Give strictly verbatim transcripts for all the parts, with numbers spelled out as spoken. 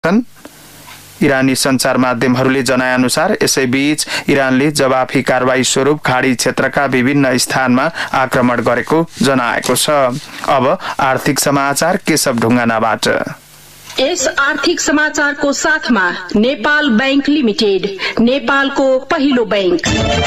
छन्। इरानी सञ्चार माध्यमहरूले जनाएअनुसार यसैबीच इरानले जवाफी कारबाही स्वरूप खाडी क्षेत्रका विभिन्न स्थानमा आक्रमण गरेको जनाएको छ। अब आर्थिक समाचार केशव ढुङ्गानाबाट। यस आर्थिक समाचारको साथमा नेपाल बैंक लिमिटेड, नेपालको पहिलो बैंक।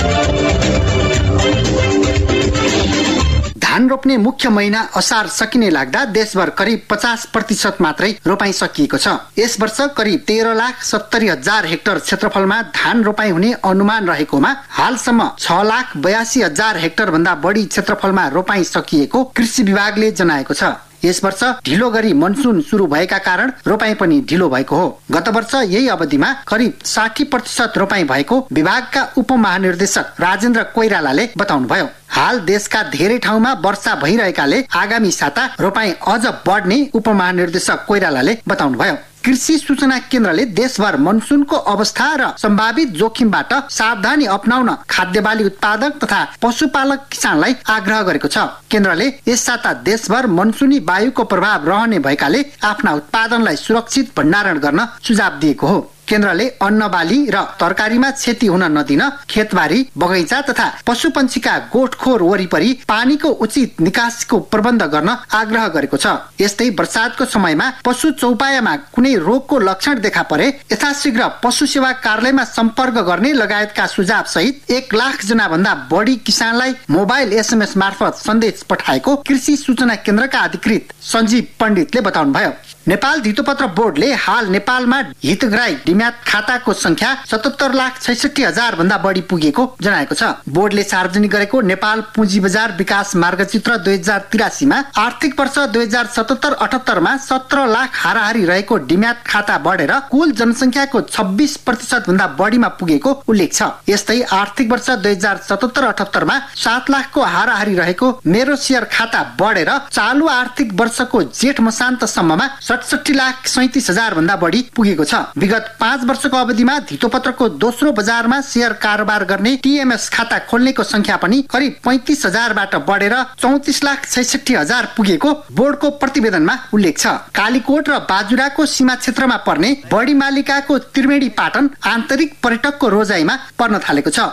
धान रोप्ने मुख्य महिना असार सकिने लाग्दा देशभर करिब पचास प्रतिशत मात्रै रोपाई सकिएको छ। यस वर्ष करिब तेह्र लाख सत्तरी हजार हेक्टर क्षेत्रफलमा धान रोपाई हुने अनुमान रहेकोमा हालसम्म छ लाख बयासी हजार हेक्टर भन्दा बढी क्षेत्रफलमा रोपाई सकिएको कृषि विभागले जनाएको छ। यस वर्ष ढिलो गरी मनसुन सुरु भएका कारण रोपाई पनि ढिलो भएको हो। गत वर्ष यही अवधिमा करिब साठी प्रतिशत रोपाई भएको विभागका उपमहानिर्देशक राजेन्द्र कोइरालाले बताउनुभयो। हाल देशका धेरै ठाउँमा वर्षा भइरहेकाले आगामी साता रोपाई अझ बढ्ने उपमहानिर्देशक कोइरालाले बताउनुभयो। कृषि सूचना केन्द्रले देशभर मनसुनको अवस्था र सम्भावित जोखिमबाट सावधानी अपनाउन खाद्य बाली उत्पादक तथा पशुपालक किसानलाई आग्रह गरेको छ। केन्द्रले यस साता देशभर मनसुनी वायुको प्रभाव रहने भएकाले आफ्ना उत्पादनलाई सुरक्षित भण्डारण गर्न सुझाव दिएको हो। केन्द्रले अन्न बाली र तरकारीमा क्षति हुन नदिन खेतबारी, बगैँचा तथा पशुपन्छीका गोठखोर वरिपरि पानीको उचित निकासको प्रबन्ध गर्न आग्रह गरेको छ। यस्तै वर्षातको समयमा पशु चौपायामा कुनै रोगको लक्षण देखा परे यथाशीघ्र पशु सेवा कार्यालयमा सम्पर्क गर्ने लगायतका सुझाव सहित एक लाख जना भन्दा बढी किसानलाई मोबाइल एसएमएस मार्फत सन्देश पठाएको कृषि सूचना केन्द्रका अधिकृत सञ्जीव पण्डितले बताउनुभयो। नेपाल धितोपत्र बोर्डले हाल नेपालमा हितग्राही डिम्याट खाताको संख्या सतहत्तर लाख छैसठी हजार भन्दा बढी पुगेको जनाएको छ। बोर्डले सार्वजनिक गरेको नेपाल पुँजी बजार विकास मार्गचित्र दुई हजार तिरासीमा आर्थिक वर्ष दुई हजार सतहत्तर अठहत्तरमा सत्र लाख हाराहारी रहेको डिम्याट खाता बढेर कुल जनसङ्ख्याको छब्बिस प्रतिशत भन्दा बढीमा पुगेको उल्लेख छ। यस्तै आर्थिक वर्ष दुई हजार सतहत्तर अठहत्तरमा सात लाखको हाराहारी रहेको मेरो सेयर खाता बढेर चालु आर्थिक वर्षको जेठ मसान्तसम्ममा सडसठी लाख सैतिस हजार भन्दा बढी पुगेको छ। विगत पाँच वर्षको अवधिमा धितोपत्रको दोस्रो बजारमा सेयर कारोबार गर्ने टिएमएस खाता खोल्नेको संख्या पनि करिब पैंतिस हजारबाट बढेर चौतिस लाख छैसठी हजार पुगेको बोर्डको प्रतिवेदनमा उल्लेख छ। कालीकोट र बाजुराको सीमा क्षेत्रमा पर्ने बढी मालिकाको त्रिवेणी पाटन आन्तरिक पर्यटकको रोजाइमा पर्न थालेको छ।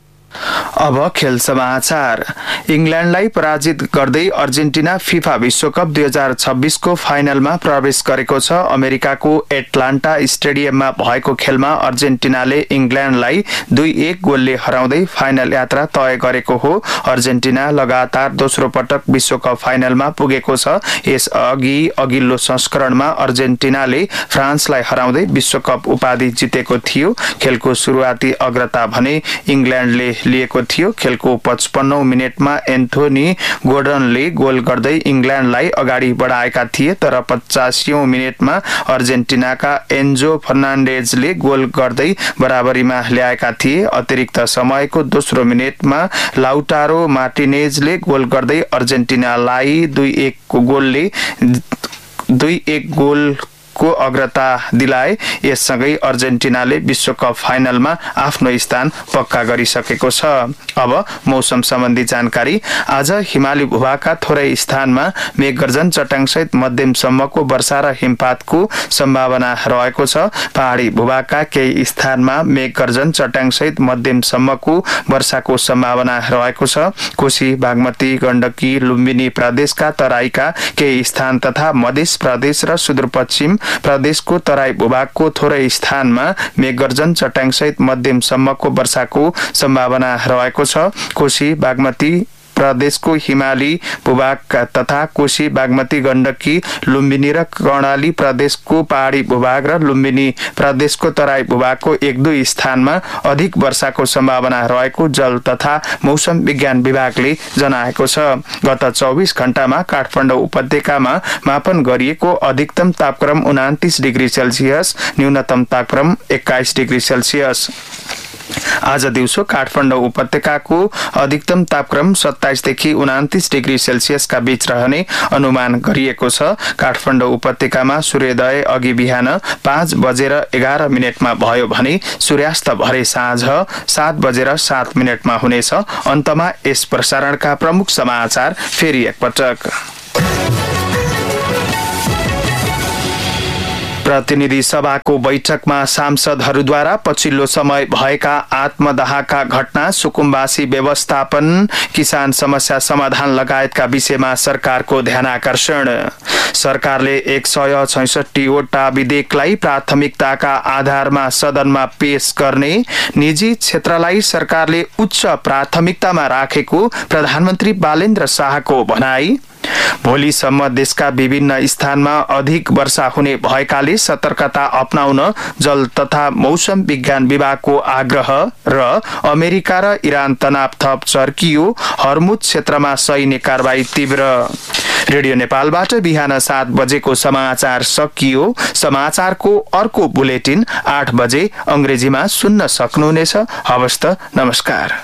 अब खेल समाचार। इङ्ल्यान्डलाई पराजित गर्दै अर्जेन्टिना फिफा विश्वकप दुई हजार छब्बीस को फाइनलमा प्रवेश गरेको छ। अमेरिकाको एटलान्टा स्टेडियममा भएको खेलमा अर्जेन्टिनाले इङ्ल्यान्डलाई दुई एक गोलले हराउँदै फाइनल यात्रा तय गरेको हो। अर्जेन्टिना लगातार दोस्रो पटक विश्वकप फाइनलमा पुगेको छ। यसअघि अघिल्लो संस्करणमा अर्जेन्टिनाले फ्रान्सलाई हराउँदै विश्वकप उपाधि जितेको थियो। खेलको सुरुवाती अग्रता भने इङ्ल्यान्डले लिएको थियो। खेलको पचपन्नौ मिनेटमा एन्थोनी गोर्डनले गोल गर्दै इङ्ल्यान्डलाई अगाडि बढाएका थिए, तर पचासीौं मिनेटमा अर्जेन्टिनाका एन्जो फर्नान्डेजले गोल गर्दै बराबरीमा ल्याएका थिए। अतिरिक्त समयको दोस्रो मिनेटमा लाउटारो मार्टिनेजले गोल गर्दै अर्जेन्टिनालाई दुई एक को गोलले दुई एक गोल को अग्रता दिलाए। यससँगै अर्जेन्टिनाले विश्वकप फाइनलमा आफ्नो स्थान पक्का गरिसकेको छ। अब मौसम सम्बन्धी जानकारी। आज हिमाली भूभागका थोरै स्थानमा मेघगर्जन चट्याङसहित मध्यमसम्मको वर्षा र हिमपातको सम्भावना रहेको छ। पहाडी भूभागका केही स्थानमा मेघगर्जन चट्याङसहित मध्यमसम्मको वर्षाको सम्भावना रहेको छ। कोशी, बागमती, गण्डकी, लुम्बिनी प्रदेशका तराईका केही स्थान तथा मध्य प्रदेश र सुदूरपश्चिम प्रदेशको तराई भूभागको थोरै स्थानमा मेघगर्जन चट्याङसहित मध्यमसम्मको वर्षाको सम्भावना रहेको छ। कोशी, बागमती प्रदेशको हिमाली भूभाग तथा कोशी, बागमती, गण्डकी, लुम्बिनी र कर्णाली प्रदेशको पहाडी भूभाग र लुम्बिनी प्रदेशको तराई भूभागको एक दुई स्थानमा अधिक वर्षाको सम्भावना रहेको जल तथा मौसम विज्ञान विभागले जनाएको छ। गत चौबीस घण्टामा काठमाडौँ उपत्यकामा मापन गरिएको अधिकतम तापक्रम उनातिस डिग्री सेल्सियस, न्यूनतम तापक्रम एक्काइस डिग्री सेल्सियस। आज दिउँसो काठमाडौँ उपत्यकाको अधिकतम तापक्रम सत्ताइसदेखि उनातिस डिग्री सेल्सियसका बीच रहने अनुमान गरिएको छ। काठमाडौँ उपत्यकामा सूर्योदय अघि बिहान पाँच बजेर एघार मिनटमा भयो भने सूर्यास्त भरे साँझ सात बजेर सात मिनटमा हुनेछ। अन्तमा यस प्रसारणका प्रमुख समाचार फेरि एकपटक। प्रतिनिधि सभाको बैठकमा सांसदहरूद्वारा पछिल्लो समय भएका आत्मदाहका घटना, सुकुम्बासी व्यवस्थापन, किसान समस्या समाधान लगायतका विषयमा सरकारको ध्यानाकर्षण। सरकारले एक सय छैसठीवटा विधेयकलाई प्राथमिकताका आधारमा सदनमा पेश गर्ने, निजी क्षेत्रलाई सरकारले उच्च प्राथमिकतामा राखेको प्रधानमन्त्री बालेन्द्र शाहको भनाई। भोलिसम्म देशका विभिन्न स्थानमा अधिक वर्षा हुने भएकाले सतर्कता अपनाउन जल तथा मौसम विज्ञान विभागको आग्रह। र अमेरिका र इरान तनाव थप चर्कियो, हर्मुज क्षेत्रमा सैन्य कारबाही तीव्र। रेडियो नेपालबाट बिहान सात बजेको समाचार सकियो। समाचारको अर्को बुलेटिन आठ बजे अंग्रेजीमा सुन्न सक्नुहुनेछ। हवस् त, नमस्कार।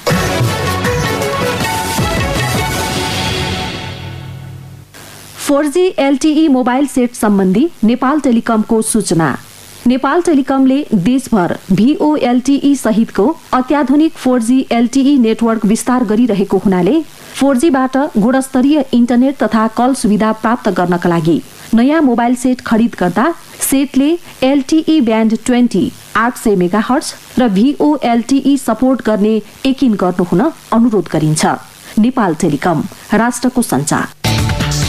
Four G L T E mobile set सम्बन्धी नेपाल टेलिकमको सूचना। नेपाल टेलिकमले देशभर भी ओ एल टी ई सहितको अत्याधुनिक four G L T E network विस्तार गरिरहेको हुनाले फोर जी बाट गुणस्तरीय इन्टरनेट तथा कल सुविधा प्राप्त गर्नका लागि नयाँ मोबाइल सेट खरिद गर्दा सेटले L T E band twenty आठ सय मेगाहर्ज र भी O L T E support गर्ने यकिन गर्नुहुन अनुरोध गरिन्छ। नेपाल टेलिकम, राष्ट्रको सञ्चार।